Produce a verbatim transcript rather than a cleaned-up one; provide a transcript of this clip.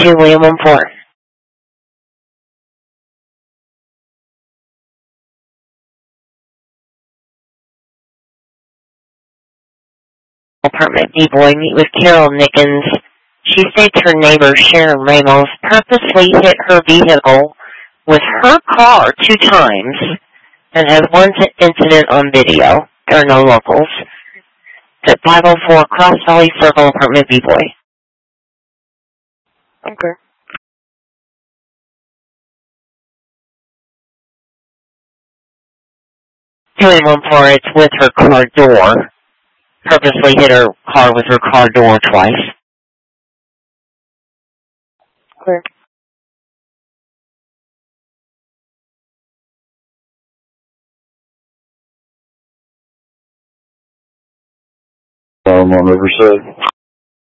two, William one four. Apartment B-Boy, meet with Carol Nickens. She states her neighbor, Sharon Ramos, purposely hit her vehicle with her car two times and has one incident on video. There are no locals. It's at five oh four Cross Valley Circle, Apartment B-Boy. Okay. two eight one four, it's with her car door. Purposely hit her car with her car door twice. Okay. I'm on Riverside.